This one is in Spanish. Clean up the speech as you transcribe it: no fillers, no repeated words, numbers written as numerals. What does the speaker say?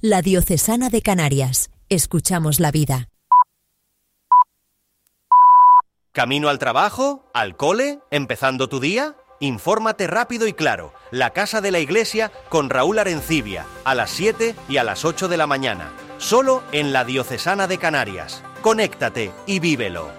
La Diocesana de Canarias. Escuchamos la vida. ¿Camino al trabajo? ¿Al cole? ¿Empezando tu día? Infórmate rápido y claro. La Casa de la Iglesia con Raúl Arencibia, a las 7 y a las 8 de la mañana. Solo en La Diocesana de Canarias. Conéctate y vívelo.